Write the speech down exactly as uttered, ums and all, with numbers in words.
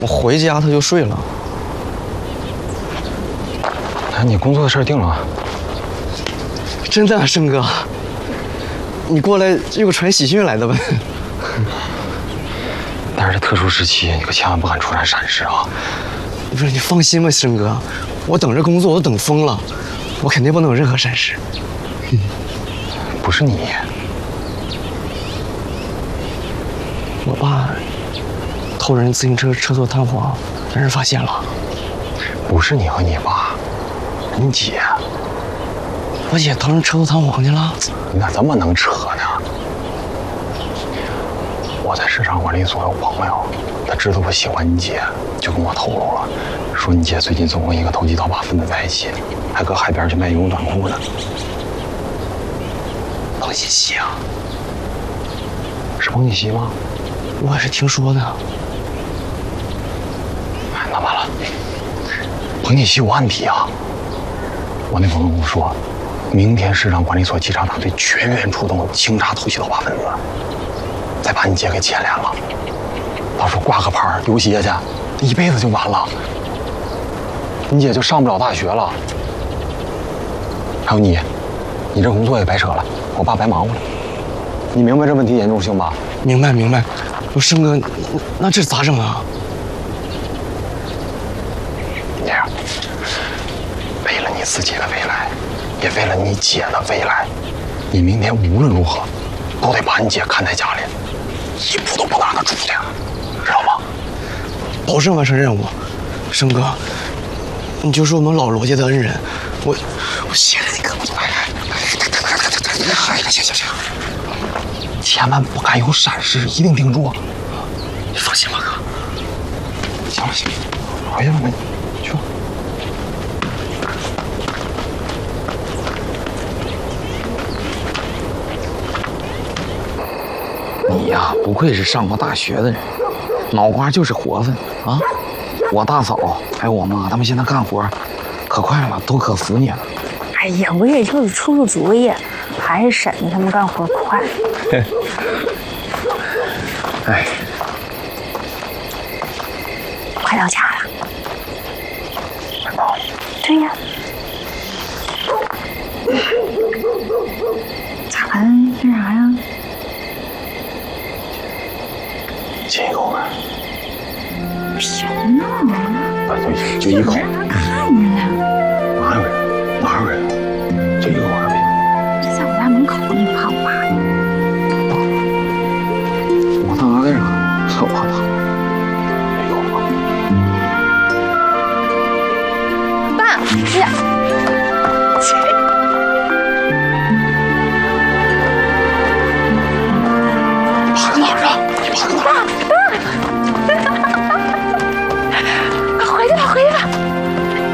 我回家他就睡了。 哎，你工作的事定了啊？ 真的，生哥，你过来有个传喜讯来的呗？ 但是这特殊时期，你可千万不敢出现闪失啊！ 不是，你放心吧，生哥，我等着工作，我都等疯了，我肯定不能有任何闪失。 嗯、不是你， 我爸偷人自行车车座弹簧，让人发现了。 不是你和你爸，你姐。 我姐偷人车座弹簧去了？ 你咋这么能扯呢？我在市场管理所有朋友，他知道我喜欢你姐，就跟我透露了，说你姐最近总跟一个投机倒把分子在一起，还搁海边去卖羽绒短裤呢。 彭锦熙啊？ 是彭锦熙吗？ 我也是听说的。 哎，那完了，彭锦熙有案底啊！我那朋友跟我说，明天市场管理所稽查大队全员出动清查投机倒把分子，再把你姐给牵连了。到时候挂个牌留歇去，一辈子就完了。你姐就上不了大学了。还有你，你这工作也白扯了，我爸白忙活了。你明白这问题严重性吧？ 明白明白。我生哥，那这咋整啊？ 这样，为了你自己的未来，也为了你姐的未来，你明天无论如何都得把你姐看在家里，一步都不能让她出去，知道吗？ 保证完成任务。生哥，你就是我们老罗家的恩人，我我谢了你哥。哎哎，行行行， 千万不敢有闪失，一定盯住。 你放心吧，哥。 行了行了，回去吧，你去吧。 你呀，不愧是上过大学的人，脑瓜就是活分啊！我大嫂还有我妈，他们现在干活可快了，都可服你了。 哎呀，我也就是出出主意，还是婶子他们干活快。 哎， 快到家了。 快到了。 对呀。咋了？干啥呀？ 亲一口呗。 别闹了。 就就一口。 看着呢。 哪有人？哪有人？就一口而已。 这在我家门口，你怕我爸？ 我大干啥？我大。一口吧。 爸，你。